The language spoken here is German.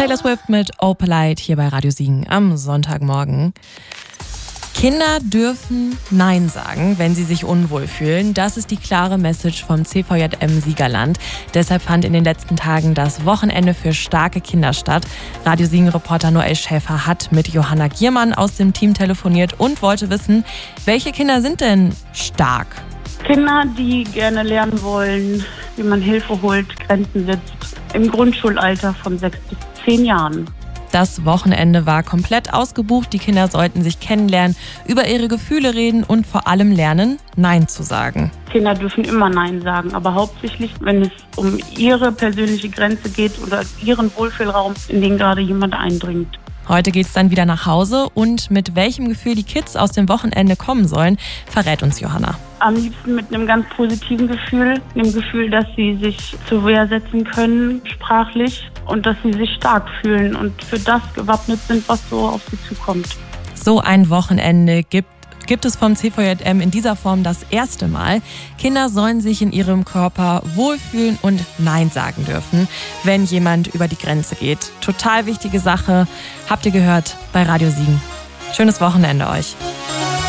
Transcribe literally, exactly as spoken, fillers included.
Taylor Swift mit Opalite hier bei Radio Siegen am Sonntagmorgen. Kinder dürfen Nein sagen, wenn sie sich unwohl fühlen. Das ist die klare Message vom C V J M Siegerland. Deshalb fand in den letzten Tagen das Wochenende für starke Kinder statt. Radio Siegen-Reporter Noel Schäfer hat mit Johanna Giermann aus dem Team telefoniert und wollte wissen, welche Kinder sind denn stark? Kinder, die gerne lernen wollen, wie man Hilfe holt, Grenzen setzt, im Grundschulalter von sechs bis zehn Jahren. Das Wochenende war komplett ausgebucht. Die Kinder sollten sich kennenlernen, über ihre Gefühle reden und vor allem lernen, Nein zu sagen. Kinder dürfen immer Nein sagen, aber hauptsächlich, wenn es um ihre persönliche Grenze geht oder ihren Wohlfühlraum, in den gerade jemand eindringt. Heute geht's dann wieder nach Hause und mit welchem Gefühl die Kids aus dem Wochenende kommen sollen, verrät uns Johanna. Am liebsten mit einem ganz positiven Gefühl, einem Gefühl, dass sie sich zur Wehr setzen können, sprachlich, und dass sie sich stark fühlen und für das gewappnet sind, was so auf sie zukommt. So ein Wochenende gibt gibt es vom C V J M in dieser Form das erste Mal. Kinder sollen sich in ihrem Körper wohlfühlen und Nein sagen dürfen, wenn jemand über die Grenze geht. Total wichtige Sache. Habt ihr gehört bei Radio Siegen. Schönes Wochenende euch.